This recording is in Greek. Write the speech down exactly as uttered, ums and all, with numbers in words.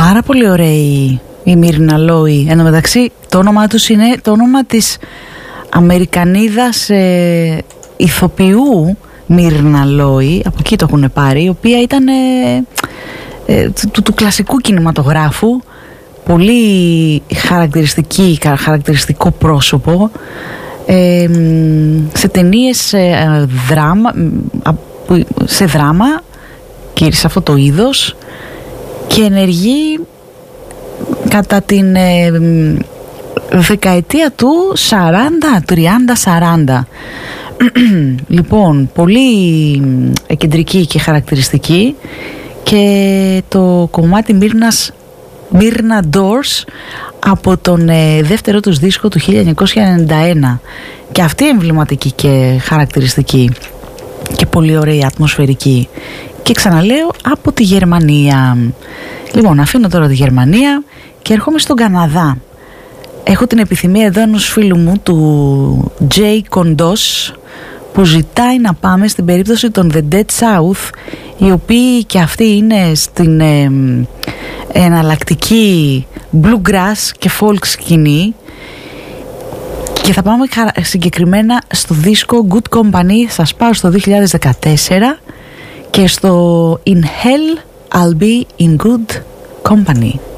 Πάρα πολύ ωραίοι η Μίρνα Λόι. Εν τω μεταξύ το όνομα τους είναι το όνομα της Αμερικανίδας ε, ηθοποιού Μίρνα Λόι, από εκεί το έχουν πάρει, η οποία ήταν ε, ε, του, του κλασικού κινηματογράφου, πολύ χαρακτηριστική, χαρακτηριστικό πρόσωπο, ε, σε ταινίες ε, δράμα, σε δράμα και σε αυτό το είδος, και ενεργεί κατά την ε, δεκαετία του σαράντα, τριάντα, σαράντα. Λοιπόν, πολύ κεντρική και χαρακτηριστική, και το κομμάτι Μύρνας, Μύρνα Doors, από τον ε, δεύτερο τους δίσκο του χίλια εννιακόσια ενενήντα ένα, και αυτή εμβληματική και χαρακτηριστική και πολύ ωραία, ατμοσφαιρική, και ξαναλέω από τη Γερμανία. Λοιπόν, αφήνω τώρα τη Γερμανία και ερχόμαι στον Καναδά. Έχω την επιθυμία εδώ ενός φίλου μου, του Jay Kondos, που ζητάει να πάμε στην περίπτωση των The Dead South, οι οποίοι και αυτοί είναι στην ε, εναλλακτική bluegrass και folk σκηνή, και θα πάμε συγκεκριμένα στο δίσκο Good Company. Σας πάω στο δύο χιλιάδες δεκατέσσερα και στο In Hell I'll Be in Good Company.